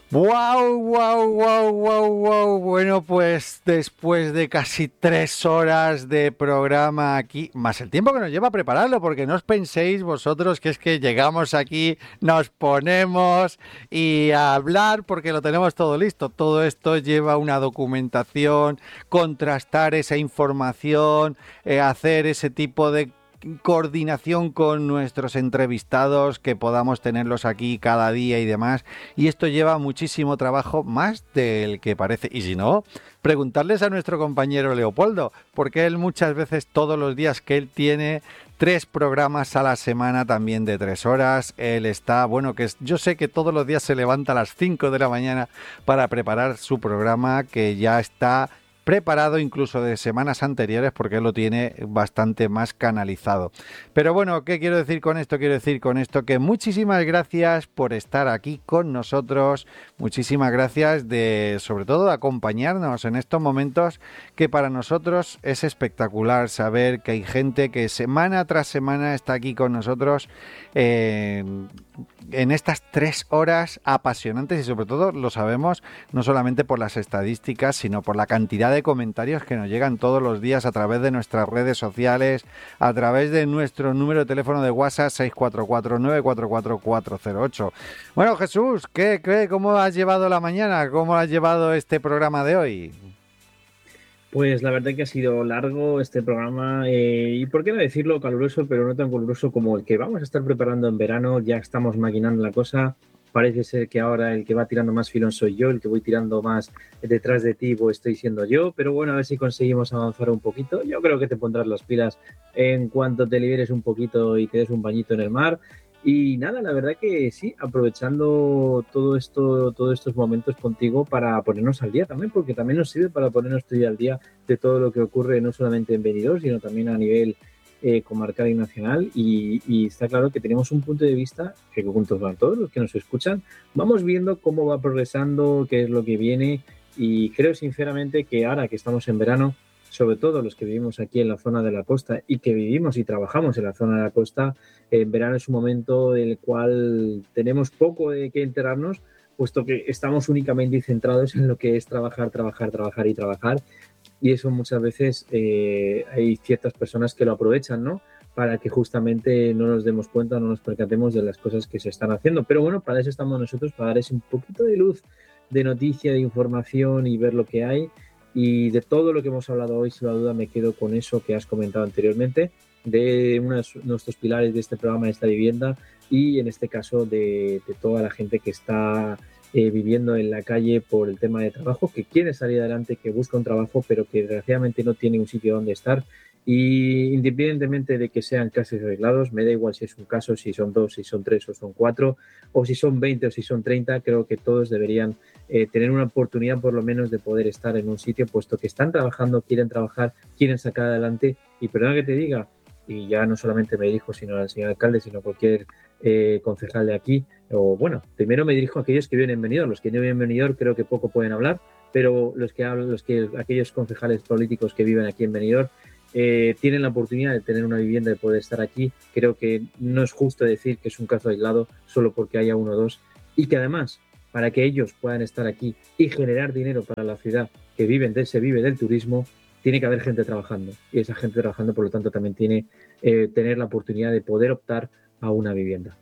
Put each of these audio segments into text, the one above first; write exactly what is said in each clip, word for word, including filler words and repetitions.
Wow, wow, wow, wow, wow. Bueno, pues después de casi tres horas de programa aquí, más el tiempo que nos lleva a prepararlo, porque no os penséis vosotros que es que llegamos aquí, nos ponemos y a hablar porque lo tenemos todo listo. Todo esto lleva una documentación, contrastar esa información, eh, hacer ese tipo de coordinación con nuestros entrevistados, que podamos tenerlos aquí cada día y demás, y esto lleva muchísimo trabajo, más del que parece, y si no, preguntarles a nuestro compañero Leopoldo, porque él muchas veces, todos los días que él tiene tres programas a la semana también de tres horas, él está, bueno, que yo sé que todos los días se levanta a las cinco de la mañana para preparar su programa, que ya está preparado incluso de semanas anteriores, porque él lo tiene bastante más canalizado. Pero bueno, ¿qué quiero decir con esto? Quiero decir con esto que muchísimas gracias por estar aquí con nosotros, muchísimas gracias de, sobre todo, de acompañarnos en estos momentos que para nosotros es espectacular saber que hay gente que semana tras semana está aquí con nosotros eh, en estas tres horas apasionantes, y sobre todo lo sabemos no solamente por las estadísticas, sino por la cantidad de comentarios que nos llegan todos los días a través de nuestras redes sociales, a través de nuestro número de teléfono de WhatsApp seis cuatro cuatro, nueve cuatro cuatro, cuatro cero ocho. Bueno, Jesús, ¿qué, qué, ¿cómo has llevado la mañana? ¿Cómo has llevado este programa de hoy? Pues la verdad que ha sido largo este programa eh, y por qué no decirlo caluroso, pero no tan caluroso como el que vamos a estar preparando en verano. Ya estamos maquinando la cosa. Parece ser que ahora el que va tirando más filón soy yo, el que voy tirando más detrás de ti pues estoy siendo yo, pero bueno, a ver si conseguimos avanzar un poquito. Yo creo que te pondrás las pilas en cuanto te liberes un poquito y te des un bañito en el mar. Y nada, la verdad que sí, aprovechando todo esto, todos estos momentos contigo para ponernos al día también, porque también nos sirve para ponernos tú y al día de todo lo que ocurre, no solamente en Benidorm, sino también a nivel eh, comarcal y nacional. Y, y está claro que tenemos un punto de vista que juntos van todos los que nos escuchan. Vamos viendo cómo va progresando, qué es lo que viene. Y creo sinceramente que ahora que estamos en verano, sobre todo los que vivimos aquí en la zona de la costa y que vivimos y trabajamos en la zona de la costa, en verano es un momento en el cual tenemos poco de qué enterarnos, puesto que estamos únicamente centrados en lo que es trabajar, trabajar, trabajar y trabajar. Y eso muchas veces eh, hay ciertas personas que lo aprovechan, ¿no? Para que justamente no nos demos cuenta, no nos percatemos de las cosas que se están haciendo. Pero bueno, para eso estamos nosotros, para dar ese un poquito de luz, de noticia, de información y ver lo que hay. Y de todo lo que hemos hablado hoy, sin duda me quedo con eso que has comentado anteriormente, de uno de nuestros pilares de este programa, de esta vivienda, y en este caso de, de toda la gente que está eh, viviendo en la calle por el tema de trabajo, que quiere salir adelante, que busca un trabajo, pero que desgraciadamente no tiene un sitio donde estar. Y independientemente de que sean casos arreglados, me da igual si es un caso, si son dos, si son tres o son cuatro, o si son veinte o si son treinta, creo que todos deberían eh, tener una oportunidad por lo menos de poder estar en un sitio, puesto que están trabajando, quieren trabajar, quieren sacar adelante. Y perdona que te diga, y ya no solamente me dirijo sino al señor alcalde, sino cualquier eh, concejal de aquí, o bueno, primero me dirijo a aquellos que viven en Benidorm. Los que no viven en Benidorm creo que poco pueden hablar, pero los que hablan, los que, aquellos concejales políticos que viven aquí en Benidorm eh, tienen la oportunidad de tener una vivienda, de poder estar aquí. Creo que no es justo decir que es un caso aislado solo porque haya uno o dos, y que además, para que ellos puedan estar aquí y generar dinero para la ciudad, que viven de, se vive del turismo, tiene que haber gente trabajando, y esa gente trabajando, por lo tanto, también tiene eh, tener la oportunidad de poder optar a una vivienda.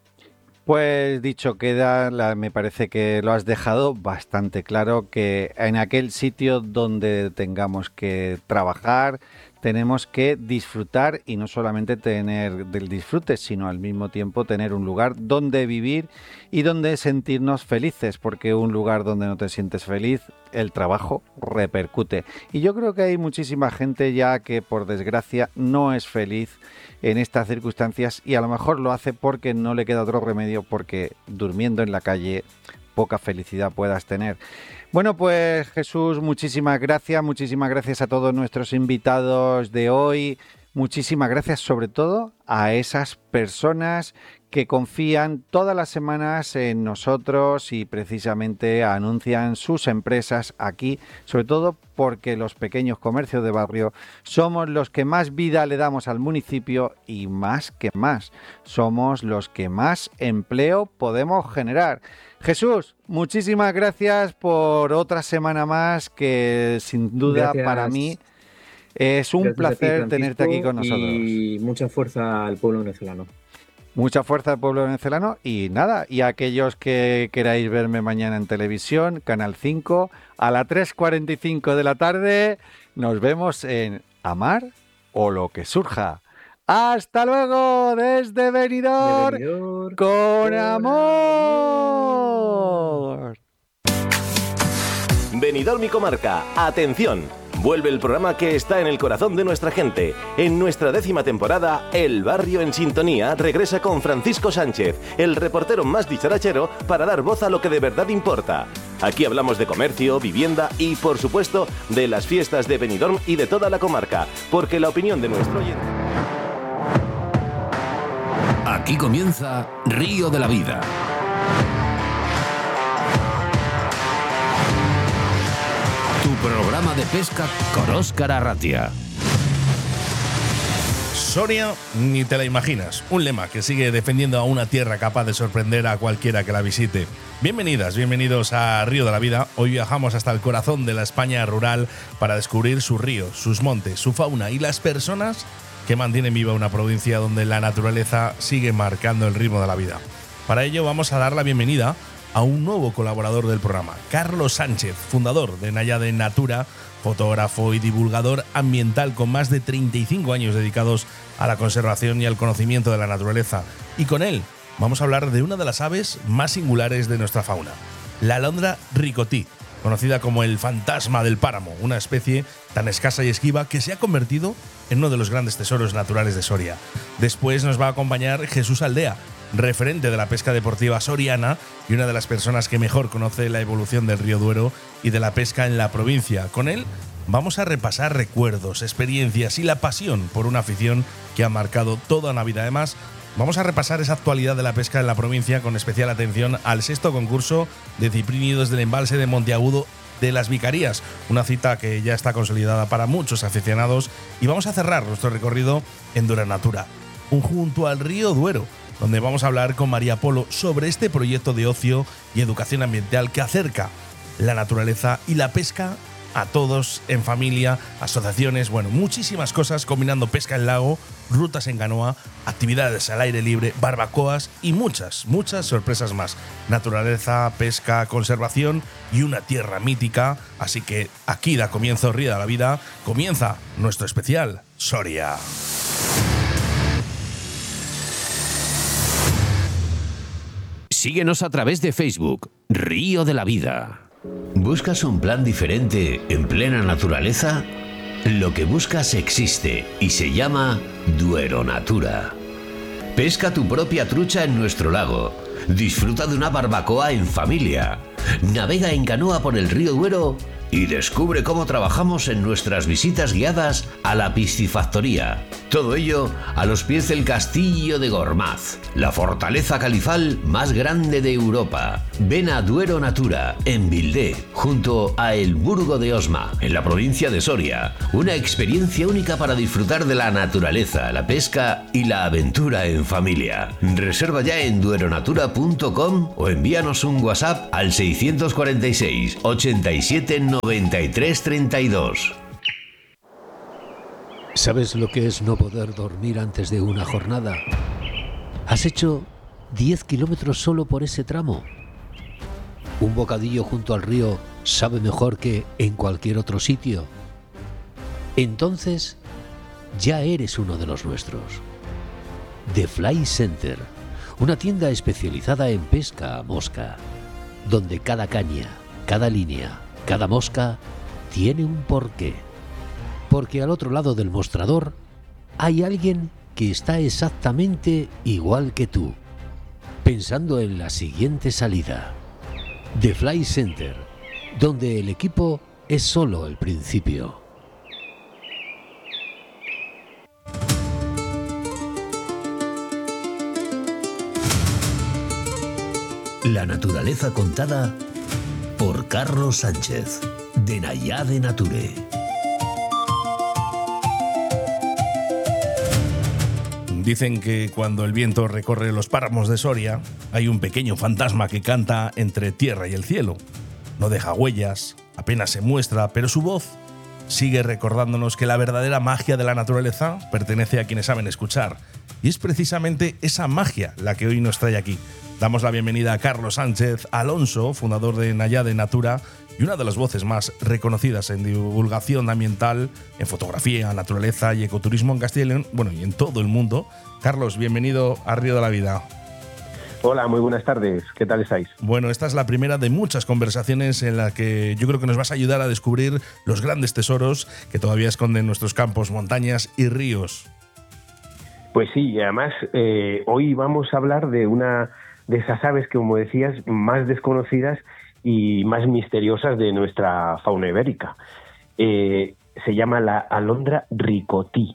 Pues dicho queda, la, me parece que lo has dejado bastante claro, que en aquel sitio donde tengamos que trabajar, tenemos que disfrutar, y no solamente tener del disfrute, sino al mismo tiempo tener un lugar donde vivir y donde sentirnos felices, porque un lugar donde no te sientes feliz, el trabajo repercute. Y yo creo que hay muchísima gente ya que, por desgracia, no es feliz en estas circunstancias, y a lo mejor lo hace porque no le queda otro remedio, porque durmiendo en la calle poca felicidad puedas tener. Bueno, pues Jesús, muchísimas gracias, muchísimas gracias a todos nuestros invitados de hoy, muchísimas gracias sobre todo a esas personas que confían todas las semanas en nosotros y precisamente anuncian sus empresas aquí, sobre todo porque los pequeños comercios de barrio somos los que más vida le damos al municipio y más que más, somos los que más empleo podemos generar. Jesús, muchísimas gracias por otra semana más que sin duda gracias. Para mí es un gracias placer ti, tenerte aquí con nosotros. Y mucha fuerza al pueblo venezolano. Mucha fuerza al pueblo venezolano y nada, y a aquellos que queráis verme mañana en televisión, Canal cinco, a las tres cuarenta y cinco de la tarde, nos vemos en Amar o lo que surja. ¡Hasta luego! Desde Benidorm, de Benidorm con, con amor. Benidorm y comarca, atención. Vuelve el programa que está en el corazón de nuestra gente. En nuestra décima temporada, El Barrio en Sintonía regresa con Francisco Sánchez, el reportero más dicharachero, para dar voz a lo que de verdad importa. Aquí hablamos de comercio, vivienda y, por supuesto, de las fiestas de Benidorm y de toda la comarca, porque la opinión de nuestro oyente... Aquí comienza Río de la Vida. Tu programa de pesca con Óscar Arratia. Soria, ni te la imaginas. Un lema que sigue defendiendo a una tierra capaz de sorprender a cualquiera que la visite. Bienvenidas, bienvenidos a Río de la Vida. Hoy viajamos hasta el corazón de la España rural para descubrir sus ríos, sus montes, su fauna y las personas que mantienen viva una provincia donde la naturaleza sigue marcando el ritmo de la vida. Para ello vamos a dar la bienvenida a un nuevo colaborador del programa, Carlos Sánchez, fundador de Náyade Natura, fotógrafo y divulgador ambiental con más de treinta y cinco años dedicados a la conservación y al conocimiento de la naturaleza. Y con él vamos a hablar de una de las aves más singulares de nuestra fauna, la alondra ricotí, conocida como el fantasma del páramo, una especie tan escasa y esquiva que se ha convertido en uno de los grandes tesoros naturales de Soria. Después nos va a acompañar Jesús Aldea, referente de la pesca deportiva soriana y una de las personas que mejor conoce la evolución del río Duero y de la pesca en la provincia. Con él vamos a repasar recuerdos, experiencias y la pasión por una afición que ha marcado toda una vida. Además, vamos a repasar esa actualidad de la pesca en la provincia con especial atención al sexto concurso de ciprínidos del embalse de Monteagudo de las Vicarías, una cita que ya está consolidada para muchos aficionados, y vamos a cerrar nuestro recorrido en Duero Natura, un junto al río Duero, donde vamos a hablar con María Polo sobre este proyecto de ocio y educación ambiental que acerca la naturaleza y la pesca a todos en familia, asociaciones, bueno, muchísimas cosas, combinando pesca en lago, rutas en canoa, actividades al aire libre, barbacoas y muchas, muchas sorpresas más. Naturaleza, pesca, conservación y una tierra mítica. Así que aquí da comienzo Río de la Vida, comienza nuestro especial Soria. Síguenos a través de Facebook, Río de la Vida. ¿Buscas un plan diferente en plena naturaleza? Lo que buscas existe y se llama Duero Natura. Pesca tu propia trucha en nuestro lago. Disfruta de una barbacoa en familia. Navega en canoa por el río Duero y descubre cómo trabajamos en nuestras visitas guiadas a la piscifactoría. Todo ello a los pies del castillo de Gormaz, la fortaleza califal más grande de Europa. Ven a Duero Natura, en Vildé, junto a El Burgo de Osma, en la provincia de Soria. Una experiencia única para disfrutar de la naturaleza, la pesca y la aventura en familia. Reserva ya en dueronatura punto com o envíanos un WhatsApp al seiscientos cuarenta y seis, ochenta y siete, noventa y tres, treinta y dos. ¿Sabes lo que es no poder dormir antes de una jornada? ¿Has hecho diez kilómetros solo por ese tramo? ¿Un bocadillo junto al río sabe mejor que en cualquier otro sitio? Entonces, ya eres uno de los nuestros. The Fly Center, una tienda especializada en pesca a mosca, donde cada caña, cada línea, cada mosca tiene un porqué. Porque al otro lado del mostrador hay alguien que está exactamente igual que tú, pensando en la siguiente salida. The Fly Center, donde el equipo es solo el principio. La naturaleza contada por Carlos Sánchez, de Nayade Nature. Dicen que cuando el viento recorre los páramos de Soria, hay un pequeño fantasma que canta entre tierra y el cielo. No deja huellas, apenas se muestra, pero su voz sigue recordándonos que la verdadera magia de la naturaleza pertenece a quienes saben escuchar. Y es precisamente esa magia la que hoy nos trae aquí. Damos la bienvenida a Carlos Sánchez Alonso, fundador de Nayade Natura y una de las voces más reconocidas en divulgación ambiental, en fotografía, naturaleza y ecoturismo en Castilla y León, bueno, y en todo el mundo. Carlos, bienvenido a Río de la Vida. Hola, muy buenas tardes. ¿Qué tal estáis? Bueno, esta es la primera de muchas conversaciones en la que yo creo que nos vas a ayudar a descubrir los grandes tesoros que todavía esconden nuestros campos, montañas y ríos. Pues sí, y además eh, hoy vamos a hablar de una de esas aves que, como decías, más desconocidas y más misteriosas de nuestra fauna ibérica. Eh, se llama la alondra ricotí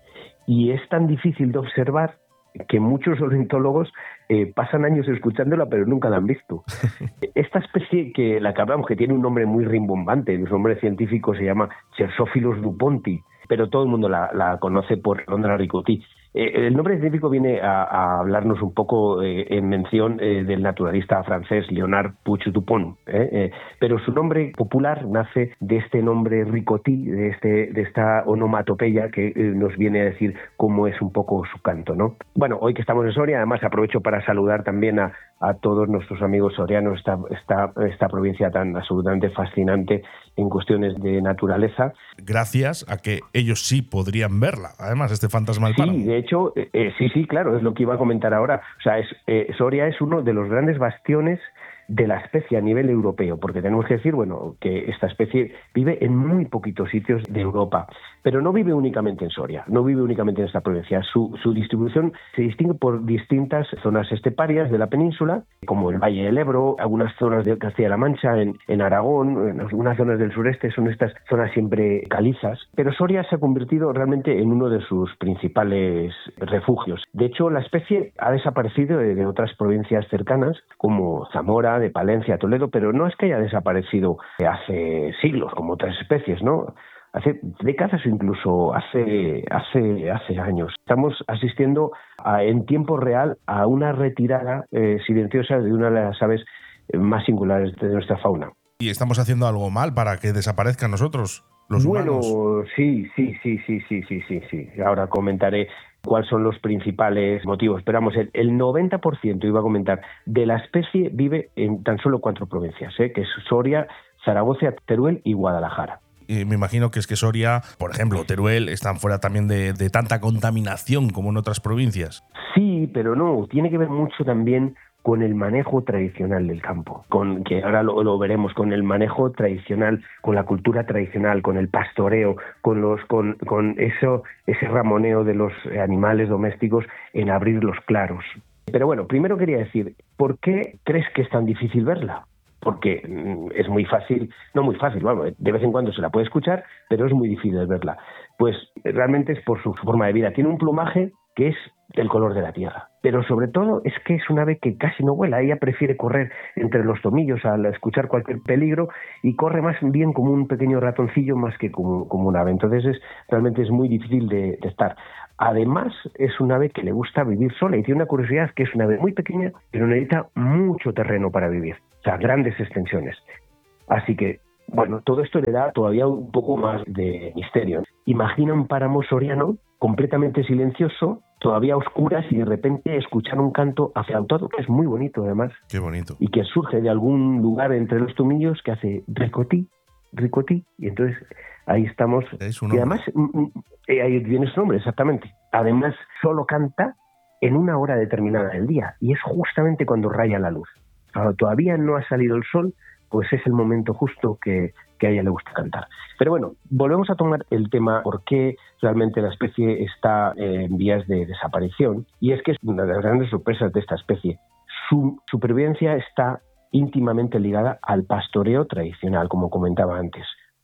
y es tan difícil de observar que muchos ornitólogos eh, pasan años escuchándola pero nunca la han visto. Esta especie que la que hablamos, que tiene un nombre muy rimbombante, su nombre científico se llama Chersophilus duponti, pero todo el mundo la, la conoce por alondra ricotí. Eh, el nombre científico viene a, a hablarnos un poco eh, en mención eh, del naturalista francés Leonard Puig Dupont, eh, eh, pero su nombre popular nace de este nombre ricotí, de, este, de esta onomatopeya que eh, nos viene a decir cómo es un poco su canto, ¿no? Bueno, hoy que estamos en Soria, además aprovecho para saludar también a, a todos nuestros amigos sorianos, esta, esta, esta provincia tan absolutamente fascinante en cuestiones de naturaleza. Gracias a que ellos sí podrían verla, además, este fantasma del páramo. Sí, de hecho, eh, sí, sí, claro, es lo que iba a comentar ahora. O sea, es, eh, Soria es uno de los grandes bastiones de la especie a nivel europeo, porque tenemos que decir, bueno, que esta especie vive en muy poquitos sitios de Europa, pero no vive únicamente en Soria, no vive únicamente en esta provincia. Su, su distribución se distingue por distintas zonas esteparias de la península, como el Valle del Ebro, algunas zonas de Castilla-La Mancha, en, en Aragón, en algunas zonas del sureste, son estas zonas siempre calizas, pero Soria se ha convertido realmente en uno de sus principales refugios. De hecho, la especie ha desaparecido de, de otras provincias cercanas, como Zamora, de Palencia, Toledo, pero no es que haya desaparecido hace siglos, como otras especies, ¿no? Hace décadas o incluso hace, hace, hace años. Estamos asistiendo a, en tiempo real a una retirada eh, silenciosa de una de las aves más singulares de nuestra fauna. ¿Y estamos haciendo algo mal para que desaparezcan nosotros, los bueno, humanos? Bueno, sí, sí, sí, sí, sí, sí, sí, sí. Ahora comentaré cuáles son los principales motivos. Pero vamos, el, el noventa por ciento, iba a comentar, de la especie vive en tan solo cuatro provincias, ¿eh? Que es Soria, Zaragoza, Teruel y Guadalajara. Y me imagino que es que Soria, por ejemplo, Teruel, están fuera también de, de tanta contaminación como en otras provincias. Sí, pero no, tiene que ver mucho también con el manejo tradicional del campo, con que ahora lo, lo veremos, con el manejo tradicional, con la cultura tradicional, con el pastoreo, con los con, con eso ese ramoneo de los animales domésticos en abrir los claros. Pero bueno, primero quería decir, ¿por qué crees que es tan difícil verla? Porque es muy fácil, no muy fácil, vamos, de vez en cuando se la puede escuchar, pero es muy difícil verla. Pues realmente es por su forma de vida. Tiene un plumaje que es del color de la tierra, pero sobre todo es que es un ave que casi no vuela. Ella prefiere correr entre los tomillos al escuchar cualquier peligro y corre más bien como un pequeño ratoncillo más que como, como un ave. Entonces es, realmente es muy difícil de, de estar. Además es un ave que le gusta vivir sola y tiene una curiosidad, que es una ave muy pequeña pero necesita mucho terreno para vivir, o sea, grandes extensiones. Así que, bueno, todo esto le da todavía un poco más de misterio. Imagina un páramo soriano completamente silencioso, todavía a oscuras, y de repente escuchar un canto aflautado, que es muy bonito además. Qué bonito. Y que surge de algún lugar entre los tomillos que hace ricotí, ricotí, y entonces ahí estamos. Es un y además, eh, ahí viene su nombre, exactamente. Además, solo canta en una hora determinada del día, y es justamente cuando raya la luz. Cuando todavía no ha salido el sol, pues es el momento justo que, que a ella le gusta cantar. Pero bueno, volvemos a tomar el tema por qué realmente la especie está en vías de desaparición, y es que es una de las grandes sorpresas de esta especie. Su supervivencia está íntimamente ligada al pastoreo tradicional, como comentaba antes.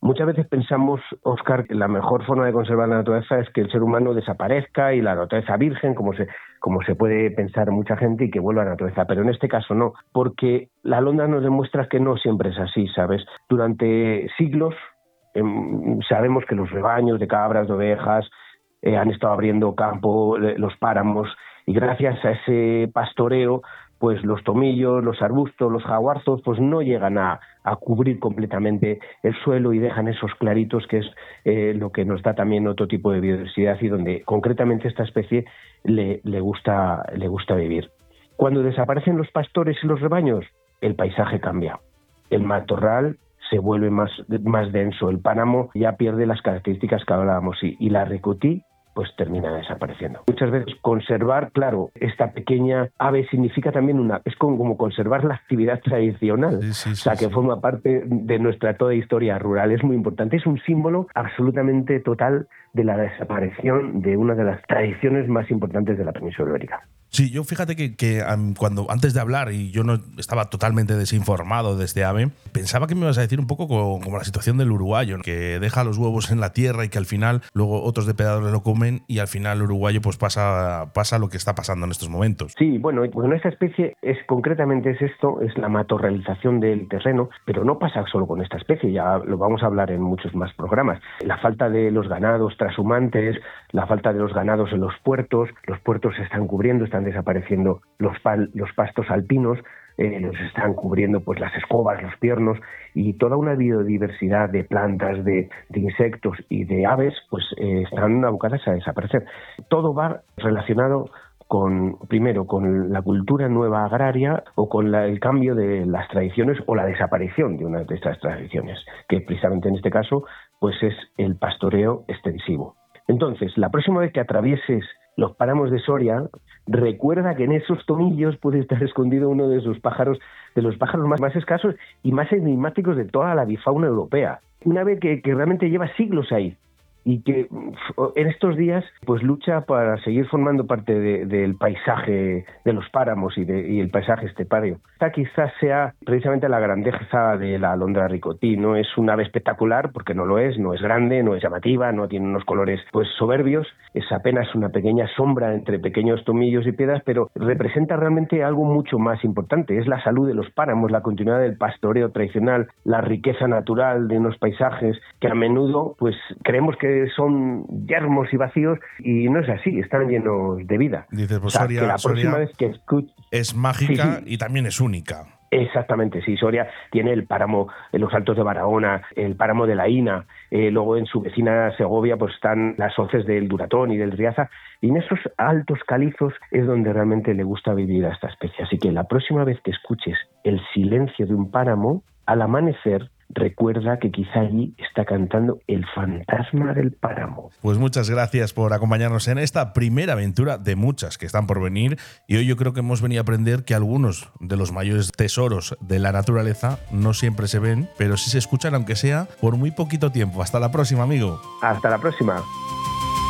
Muchas veces pensamos, Óscar, que la mejor forma de conservar la naturaleza es que el ser humano desaparezca y la naturaleza virgen, como se, como se puede pensar mucha gente, y que vuelva a la naturaleza. Pero en este caso no, porque la Alondra nos demuestra que no siempre es así, ¿sabes? Durante siglos eh, sabemos que los rebaños de cabras, de ovejas, eh, han estado abriendo campo, eh, los páramos, y gracias a ese pastoreo, pues los tomillos, los arbustos, los jaguarzos, pues no llegan a, a cubrir completamente el suelo y dejan esos claritos, que es eh, lo que nos da también otro tipo de biodiversidad y donde concretamente esta especie le, le gusta, le gusta vivir. Cuando desaparecen los pastores y los rebaños, el paisaje cambia. El matorral se vuelve más, más denso, el páramo ya pierde las características que hablábamos y, y la ricotí pues termina desapareciendo. Muchas veces conservar, claro, esta pequeña ave significa también una, es como, como conservar la actividad tradicional, sí, sí, o sea, sí, que sí. forma parte de nuestra toda historia rural. Es muy importante, es un símbolo absolutamente total de la desaparición de una de las tradiciones más importantes de la península ibérica. Sí, yo fíjate que, que um, cuando antes de hablar, y yo no estaba totalmente desinformado de este ave, pensaba que me ibas a decir un poco como, como la situación del uruguayo, que deja los huevos en la tierra y que al final luego otros depredadores lo comen y al final el uruguayo pues pasa, pasa lo que está pasando en estos momentos. Sí, bueno, bueno, esta especie es concretamente es esto, es la matorralización del terreno, pero no pasa solo con esta especie, ya lo vamos a hablar en muchos más programas. La falta de los ganados trashumantes, la falta de los ganados en los puertos, los puertos se están cubriendo, están desapareciendo los, pal, los pastos alpinos, eh, los están cubriendo pues las escobas, los piernos, y toda una biodiversidad de plantas, de, de insectos y de aves pues eh, están abocadas a desaparecer. Todo va relacionado con, primero, con la cultura nueva agraria o con la, el cambio de las tradiciones o la desaparición de una de estas tradiciones, que precisamente en este caso pues es el pastoreo extensivo. Entonces, la próxima vez que atravieses los páramos de Soria, recuerda que en esos tomillos puede estar escondido uno de esos pájaros, de los pájaros más, más escasos y más enigmáticos de toda la avifauna europea. Una ave que, que realmente lleva siglos ahí y que en estos días pues lucha para seguir formando parte de, del paisaje de los páramos y, de, y el paisaje estepario. Esta quizás sea precisamente la grandeza de la alondra ricotí. No es un ave espectacular, porque no lo es, no es grande, no es llamativa, no tiene unos colores pues soberbios, es apenas una pequeña sombra entre pequeños tomillos y piedras, pero representa realmente algo mucho más importante. Es la salud de los páramos, la continuidad del pastoreo tradicional, la riqueza natural de unos paisajes que a menudo pues creemos que son yermos y vacíos, y no es así, están llenos de vida. Dices, pues o sea, Soria, que la próxima Soria vez que escuch... es mágica sí, sí. y también es única. Exactamente, sí, Soria tiene el páramo en los Altos de Barahona, el páramo de la Ina, eh, luego en su vecina Segovia pues están las hoces del Duratón y del Riaza, y en esos altos calizos es donde realmente le gusta vivir a esta especie. Así que la próxima vez que escuches el silencio de un páramo, al amanecer, recuerda que quizá allí está cantando el fantasma del páramo. Pues muchas gracias por acompañarnos en esta primera aventura de muchas que están por venir, y hoy yo creo que hemos venido a aprender que algunos de los mayores tesoros de la naturaleza no siempre se ven, pero sí se escuchan, aunque sea por muy poquito tiempo. Hasta la próxima, amigo. Hasta la próxima.